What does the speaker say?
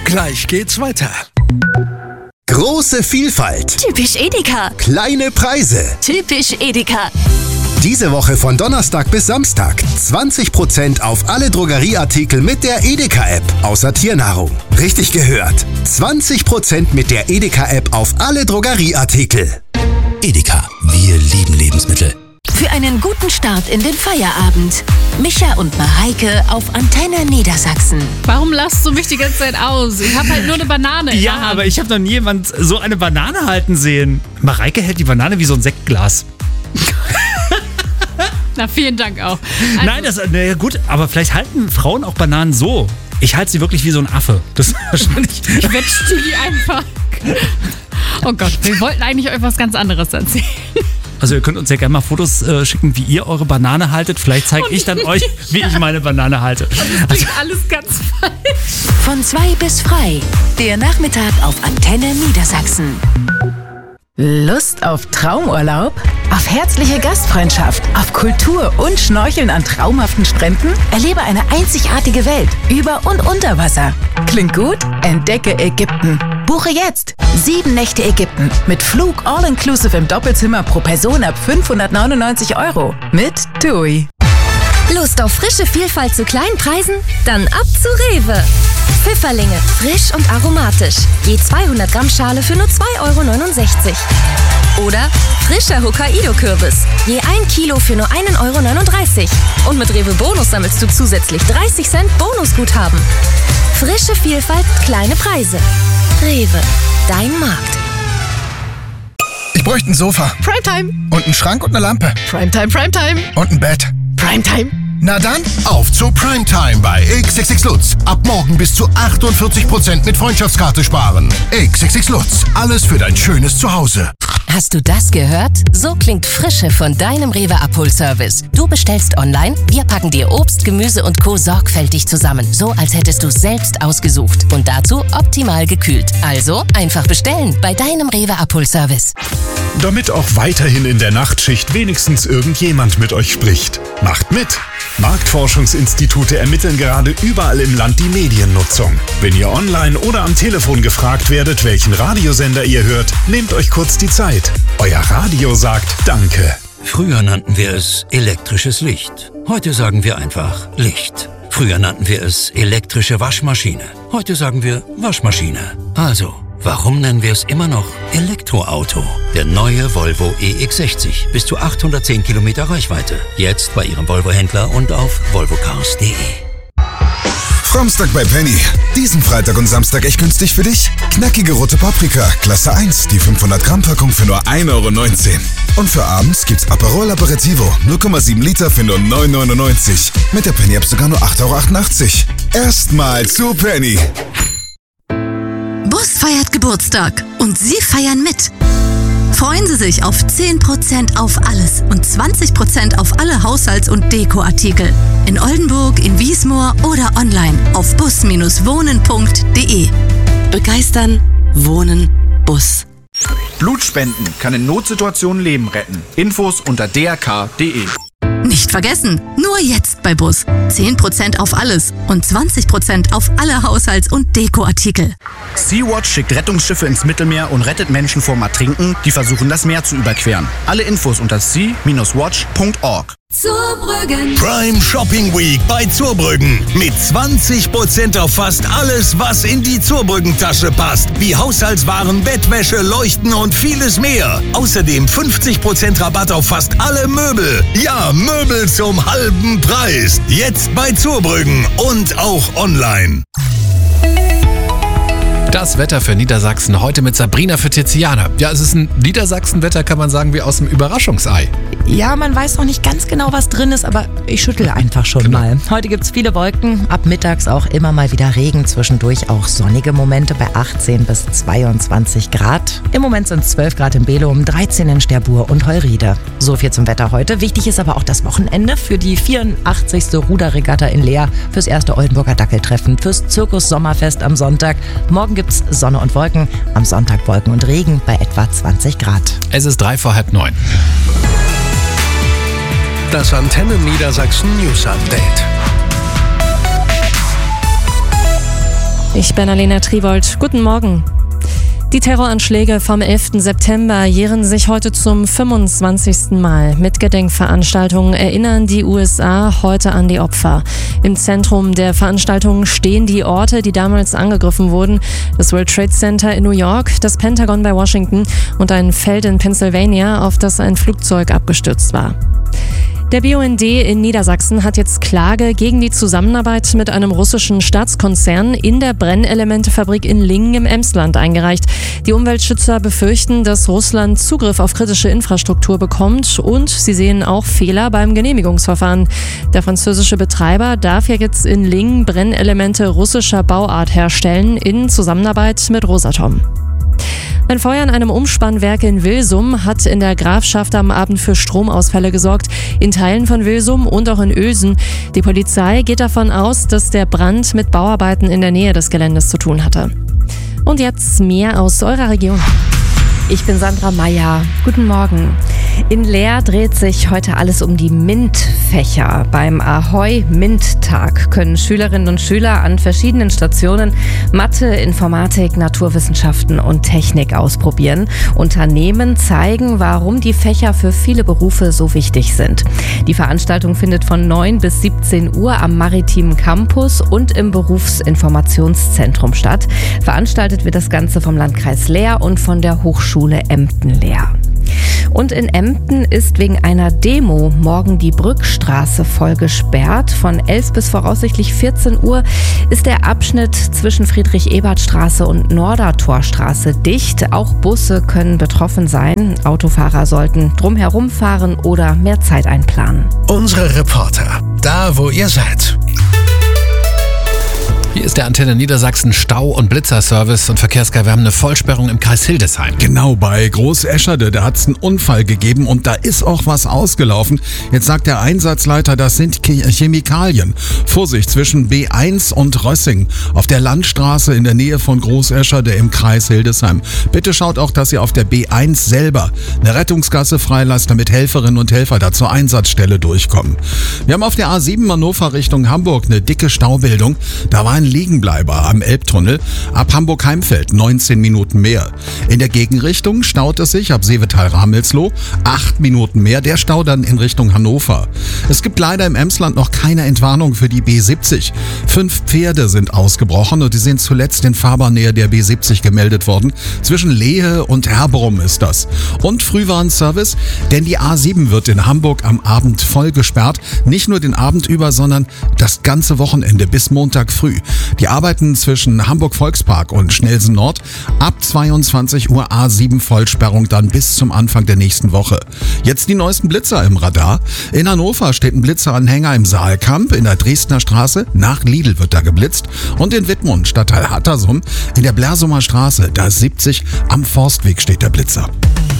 Gleich geht's weiter. Große Vielfalt. Typisch Edeka. Kleine Preise. Typisch Edeka. Diese Woche von Donnerstag bis Samstag 20% auf alle Drogerieartikel mit der Edeka-App, außer Tiernahrung. Richtig gehört. 20% mit der Edeka-App auf alle Drogerieartikel. Edeka, wir lieben Lebensmittel. Für einen guten Start in den Feierabend. Micha und Mareike auf Antenne Niedersachsen. Warum lachst du mich die ganze Zeit aus? Ich habe halt nur eine Banane in der Hand. Aber ich habe noch nie jemand so eine Banane halten sehen. Mareike hält die Banane wie so ein Sektglas. Na, vielen Dank auch. Also, Nein, gut, aber vielleicht halten Frauen auch Bananen so. Ich halte sie wirklich wie so ein Affe. Das ist wahrscheinlich. ich quetschte die einfach. Oh Gott, wir wollten eigentlich euch was ganz anderes erzählen. Also ihr könnt uns ja gerne mal Fotos schicken, wie ihr eure Banane haltet. Vielleicht zeige ich dann euch, wie ich meine Banane halte. Das klingt alles ganz falsch. Von 2 bis frei. Der Nachmittag auf Antenne Niedersachsen. Lust auf Traumurlaub? Auf herzliche Gastfreundschaft? Auf Kultur und Schnorcheln an traumhaften Stränden? Erlebe eine einzigartige Welt über und unter Wasser. Klingt gut? Entdecke Ägypten. Buche jetzt 7 Nächte Ägypten mit Flug all-inclusive im Doppelzimmer pro Person ab 599 € mit TUI. Lust auf frische Vielfalt zu kleinen Preisen? Dann ab zu Rewe. Pfifferlinge, frisch und aromatisch. Je 200 Gramm Schale für nur 2,69 €. Oder frischer Hokkaido-Kürbis. Je 1 Kilo für nur 1,39 €. Und mit Rewe Bonus sammelst du zusätzlich 30 Cent Bonusguthaben. Frische Vielfalt, kleine Preise. Rewe, dein Markt. Ich bräuchte ein Sofa. Primetime. Und einen Schrank und eine Lampe. Primetime, Primetime. Und ein Bett. Primetime. Na dann, auf zur Primetime bei XXX Lutz. Ab morgen bis zu 48% mit Freundschaftskarte sparen. XXX Lutz, alles für dein schönes Zuhause. Hast du das gehört? So klingt Frische von deinem Rewe-Abholservice. Du bestellst online, wir packen dir Obst, Gemüse und Co. sorgfältig zusammen. So, als hättest du selbst ausgesucht. Und dazu optimal gekühlt. Also einfach bestellen bei deinem Rewe-Abholservice. Damit auch weiterhin in der Nachtschicht wenigstens irgendjemand mit euch spricht. Macht mit! Marktforschungsinstitute ermitteln gerade überall im Land die Mediennutzung. Wenn ihr online oder am Telefon gefragt werdet, welchen Radiosender ihr hört, nehmt euch kurz die Zeit. Euer Radio sagt Danke. Früher nannten wir es elektrisches Licht. Heute sagen wir einfach Licht. Früher nannten wir es elektrische Waschmaschine. Heute sagen wir Waschmaschine. Also, warum nennen wir es immer noch Elektroauto? Der neue Volvo EX60. Bis zu 810 Kilometer Reichweite. Jetzt bei Ihrem Volvo-Händler und auf volvocars.de. Framstag bei Penny. Diesen Freitag und Samstag echt günstig für dich. Knackige rote Paprika, Klasse 1, die 500 Gramm Packung für nur 1,19 €. Und für abends gibt's Aperol Aperitivo, 0,7 Liter für nur 9,99 €. Mit der Penny-App sogar nur 8,88 €. Erstmal zu Penny. Bus feiert Geburtstag und Sie feiern mit. Freuen Sie sich auf 10% auf alles und 20% auf alle Haushalts- und Dekoartikel. In Oldenburg, in Wiesmoor oder online auf bus-wohnen.de. Begeistern, wohnen, Bus. Blutspenden kann in Notsituationen Leben retten. Infos unter drk.de. Nicht vergessen, nur jetzt bei Bus. 10% auf alles und 20% auf alle Haushalts- und Dekoartikel. Sea-Watch schickt Rettungsschiffe ins Mittelmeer und rettet Menschen vorm Ertrinken, die versuchen, das Meer zu überqueren. Alle Infos unter sea-watch.org. Zurbrüggen. Prime Shopping Week bei Zurbrüggen. Mit 20% auf fast alles, was in die Zurbrüggen-Tasche passt. Wie Haushaltswaren, Bettwäsche, Leuchten und vieles mehr. Außerdem 50% Rabatt auf fast alle Möbel. Ja, Möbel zum halben Preis. Jetzt bei Zurbrüggen und auch online. Das Wetter für Niedersachsen heute mit Sabrina für Tiziana. Ja, es ist ein Niedersachsen-Wetter, kann man sagen, wie aus dem Überraschungsei. Ja, man weiß noch nicht ganz genau, was drin ist, aber ich schüttel einfach schon mal. Heute gibt's viele Wolken, ab mittags auch immer mal wieder Regen, zwischendurch auch sonnige Momente bei 18 bis 22 Grad. Im Moment sind es 12 Grad in Belum, 13 in Sterbourg und Heuriede. So viel zum Wetter heute. Wichtig ist aber auch das Wochenende für die 84. Ruderregatta in Leer, fürs erste Oldenburger Dackeltreffen, fürs Zirkus Sommerfest am Sonntag. Morgen gibt's Sonne und Wolken, am Sonntag Wolken und Regen bei etwa 20 Grad. Es ist 8:45. Das Antenne Niedersachsen News Update. Ich bin Alena Tribold. Guten Morgen. Die Terroranschläge vom 11. September jähren sich heute zum 25. Mal. Mit Gedenkveranstaltungen erinnern die USA heute an die Opfer. Im Zentrum der Veranstaltungen stehen die Orte, die damals angegriffen wurden. Das World Trade Center in New York, das Pentagon bei Washington und ein Feld in Pennsylvania, auf das ein Flugzeug abgestürzt war. Der BUND in Niedersachsen hat jetzt Klage gegen die Zusammenarbeit mit einem russischen Staatskonzern in der Brennelementefabrik in Lingen im Emsland eingereicht. Die Umweltschützer befürchten, dass Russland Zugriff auf kritische Infrastruktur bekommt und sie sehen auch Fehler beim Genehmigungsverfahren. Der französische Betreiber darf ja jetzt in Lingen Brennelemente russischer Bauart herstellen in Zusammenarbeit mit Rosatom. Ein Feuer in einem Umspannwerk in Wilsum hat in der Grafschaft am Abend für Stromausfälle gesorgt, in Teilen von Wilsum und auch in Uelsen. Die Polizei geht davon aus, dass der Brand mit Bauarbeiten in der Nähe des Geländes zu tun hatte. Und jetzt mehr aus eurer Region. Ich bin Sandra Meyer. Guten Morgen. In Leer dreht sich heute alles um die MINT-Fächer. Beim Ahoi MINT-Tag können Schülerinnen und Schüler an verschiedenen Stationen Mathe, Informatik, Naturwissenschaften und Technik ausprobieren. Unternehmen zeigen, warum die Fächer für viele Berufe so wichtig sind. Die Veranstaltung findet von 9 bis 17 Uhr am Maritimen Campus und im Berufsinformationszentrum statt. Veranstaltet wird das Ganze vom Landkreis Leer und von der Hochschule Emden-Leer. Und in Emden ist wegen einer Demo morgen die Brückstraße voll gesperrt. Von 11 bis voraussichtlich 14 Uhr ist der Abschnitt zwischen Friedrich-Ebert-Straße und Nordertorstraße dicht. Auch Busse können betroffen sein. Autofahrer sollten drumherum fahren oder mehr Zeit einplanen. Unsere Reporter, da wo ihr seid. Hier ist der Antenne Niedersachsen Stau- und Blitzerservice und Verkehrsguy. Wir haben eine Vollsperrung im Kreis Hildesheim. Genau, bei Großescherde, da hat es einen Unfall gegeben und da ist auch was ausgelaufen. Jetzt sagt der Einsatzleiter, das sind Chemikalien. Vorsicht, zwischen B1 und Rössing auf der Landstraße in der Nähe von Großescherde im Kreis Hildesheim. Bitte schaut auch, dass ihr auf der B1 selber eine Rettungsgasse freilasst, damit Helferinnen und Helfer da zur Einsatzstelle durchkommen. Wir haben auf der A7 Hannover Richtung Hamburg eine dicke Staubildung. Da war ein Liegenbleiber am Elbtunnel. Ab Hamburg-Heimfeld 19 Minuten mehr. In der Gegenrichtung staut es sich ab Seevetal-Ramelsloh 8 Minuten mehr. Der Stau dann in Richtung Hannover. Es gibt leider im Emsland noch keine Entwarnung für die B70. 5 Pferde sind ausgebrochen und die sind zuletzt in Fahrbahnnähe der B70 gemeldet worden. Zwischen Lehe und Herbrum ist das. Und Frühwarnservice, denn die A7 wird in Hamburg am Abend voll gesperrt. Nicht nur den Abend über, sondern das ganze Wochenende bis Montag früh. Die Arbeiten zwischen Hamburg-Volkspark und Schnelsen Nord ab 22 Uhr A7 Vollsperrung dann bis zum Anfang der nächsten Woche. Jetzt die neuesten Blitzer im Radar. In Hannover steht ein Blitzeranhänger im Saalkamp, in der Dresdner Straße, nach Lidl wird da geblitzt. Und in Wittmund, Stadtteil Hattersum, in der Blersumer Straße, da ist 70, am Forstweg steht der Blitzer.